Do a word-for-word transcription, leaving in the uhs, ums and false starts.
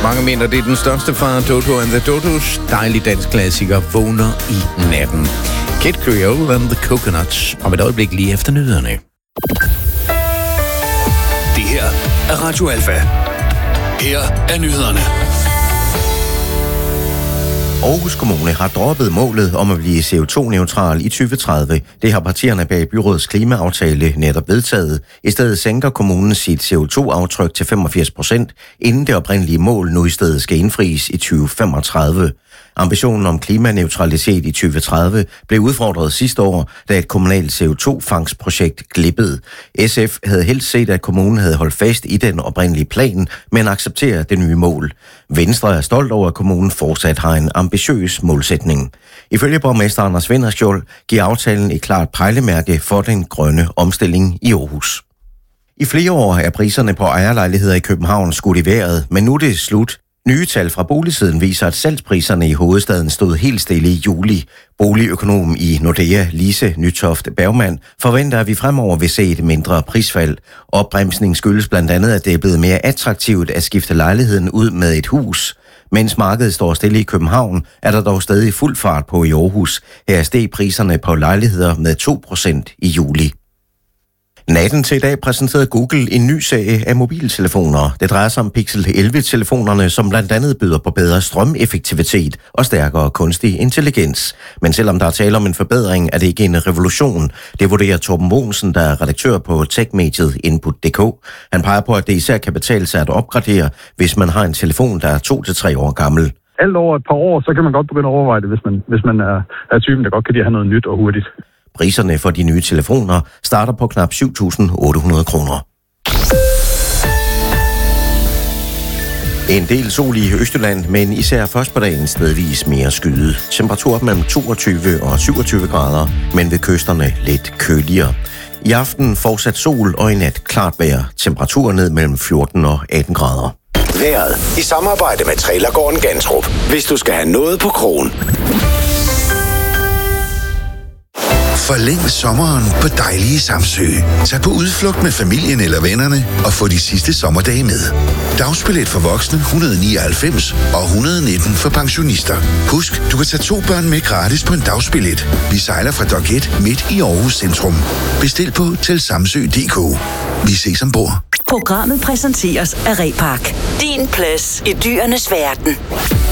Mange mener, det er den største fra Toto and the Totos. Dejlig dansk klassiker vågner i natten. Kid Creole and the Coconuts. Om et øjeblik lige efter nyhederne. Det her er Radio Alfa. Her er nyhederne. Aarhus Kommune har droppet målet om at blive C O to neutral i tyve tredive. Det har partierne bag byrådets klimaaftale netop vedtaget. I stedet sænker kommunen sit C O to aftryk til femogfirs procent, inden det oprindelige mål nu i stedet skal indfries i tyve femogtredive. Ambitionen om klimaneutralitet i tyve tredive blev udfordret sidste år, da et kommunalt C O to fangstprojekt glippede. S F havde helst set, at kommunen havde holdt fast i den oprindelige plan, men accepterer det nye mål. Venstre er stolt over, at kommunen fortsat har en ambitiøs målsætning. Ifølge borgmester Anders Vinderskjold giver aftalen et klart pejlemærke for den grønne omstilling i Aarhus. I flere år er priserne på ejerlejligheder i København skudt i vejret, men nu er det slut. Nye tal fra boligsiden viser, at salgspriserne i hovedstaden stod helt stille i juli. Boligøkonom i Nordea, Lise Nytoft Bergmann, forventer, at vi fremover vil se et mindre prisfald. Opbremsning skyldes blandt andet, at det er blevet mere attraktivt at skifte lejligheden ud med et hus. Mens markedet står stille i København, er der dog stadig fuld fart på i Aarhus. Her steg priserne på lejligheder med to procent i juli. Natten til i dag præsenterede Google en ny serie af mobiltelefoner. Det drejer sig om Pixel elleve-telefonerne, som blandt andet byder på bedre strømeffektivitet og stærkere kunstig intelligens. Men selvom der er tale om en forbedring, er det ikke en revolution. Det vurderer Torben Mogensen, der er redaktør på tech-mediet Input punktum d k. Han peger på, at det især kan betale sig at opgradere, hvis man har en telefon, der er to til tre år gammel. Alt over et par år, så kan man godt begynde at overveje det, hvis man, hvis man er, er typen, der godt kan lide at have noget nyt og hurtigt. Priserne for de nye telefoner starter på knap syv tusind otte hundrede kroner. En del sol i Østjylland, men især først på dagen stedvis mere skyet. Temperatur mellem toogtyve og syvogtyve grader, men ved kysterne lidt køligere. I aften fortsat sol og i nat klart vejr. Temperatur ned mellem fjorten og atten grader. Vejret i samarbejde med Trailergården Gantrup. Hvis du skal have noget på krogen. Forlæng sommeren på dejlige Samsø. Tag på udflugt med familien eller vennerne og få de sidste sommerdage med. Dagsbillet for voksne et hundrede og nioghalvfems og et hundrede og nitten for pensionister. Husk, du kan tage to børn med gratis på en dagsbillet. Vi sejler fra Dok et midt i Aarhus Centrum. Bestil på til samsø punktum d k. Vi ses ombord. Programmet præsenteres af Repark. Din plads i dyrenes verden.